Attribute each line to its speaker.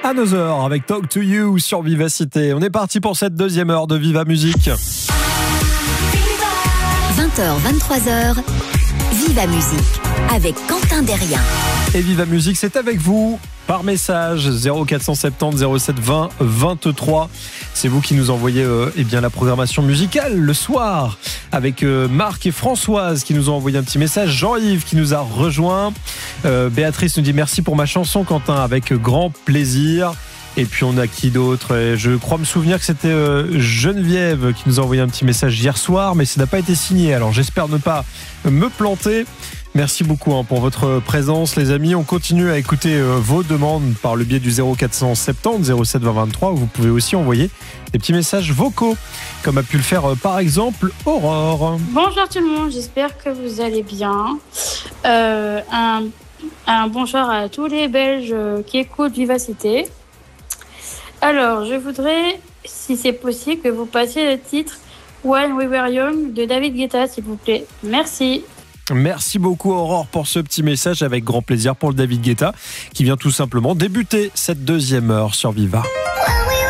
Speaker 1: Another avec Talk to You sur Vivacité. On est parti pour cette deuxième heure de Viva Musique.
Speaker 2: 20h, 23h, Viva Musique avec Quentin Derrien.
Speaker 1: Et Viva Musique, c'est avec vous par message 0470 07 20 23. C'est vous qui nous envoyez la programmation musicale le soir avec Marc et Françoise qui nous ont envoyé un petit message. Jean-Yves qui nous a rejoint. Béatrice nous dit merci pour ma chanson Quentin, avec grand plaisir. Et puis on a qui d'autre? Je crois me souvenir que c'était Geneviève qui nous a envoyé un petit message hier soir, mais ça n'a pas été signé, alors j'espère ne pas me planter. Merci beaucoup pour votre présence les amis. On continue à écouter vos demandes par le biais du 0470 07 20 23, où vous pouvez aussi envoyer des petits messages vocaux, comme a pu le faire par exemple Aurore.
Speaker 3: Bonjour tout le monde, j'espère que vous allez bien. Un bonjour à tous les Belges qui écoutent Vivacité. Alors, je voudrais, si c'est possible, que vous passiez le titre When We Were Young de David Guetta, s'il vous plaît. Merci.
Speaker 1: Merci beaucoup Aurore pour ce petit message, avec grand plaisir pour le David Guetta qui vient tout simplement débuter cette deuxième heure sur Viva.